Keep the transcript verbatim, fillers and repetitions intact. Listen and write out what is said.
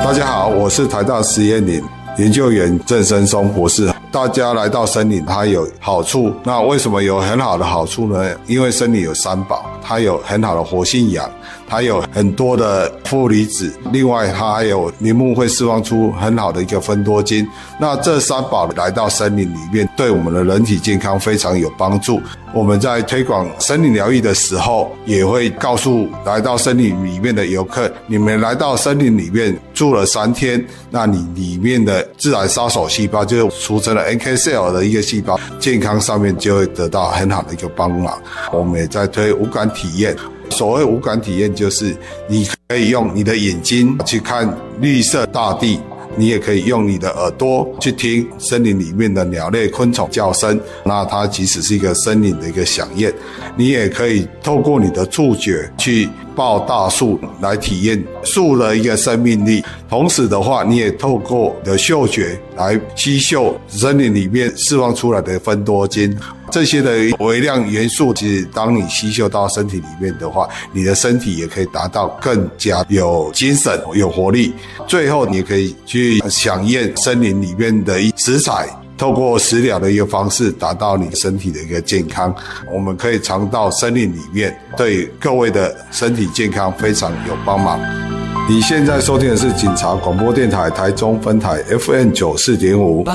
大家好，我是台大实验林研究员郑生松博士。大家来到森林，它有好处。那为什么有很好的好处呢？因为森林有三宝，它有很好的活性氧，它有很多的负离子，另外它还有林木会释放出很好的一个芬多精。那这三宝来到森林里面，对我们的人体健康非常有帮助。我们在推广森林疗愈的时候，也会告诉来到森林里面的游客，你们来到森林里面住了三天，那你里面的自然杀手细胞，就是俗称的 N K cell 的一个细胞，健康上面就会得到很好的一个帮忙。我们也在推无感体验。所谓无感体验，就是你可以用你的眼睛去看绿色大地，你也可以用你的耳朵去听森林里面的鸟类昆虫叫声，那它即使是一个森林的一个响应。你也可以透过你的触觉去抱大树来体验树的一个生命力，同时的话你也透过你的嗅觉来吸嗅森林里面释放出来的芬多精。这些的微量元素，其实当你吸收到身体里面的话，你的身体也可以达到更加有精神有活力。最后你可以去享宴森林里面的食材，透过食疗的一个方式达到你身体的一个健康。我们可以尝到森林里面，对各位的身体健康非常有帮忙。你现在收听的是警察广播电台台中分台 F M 九十四点五。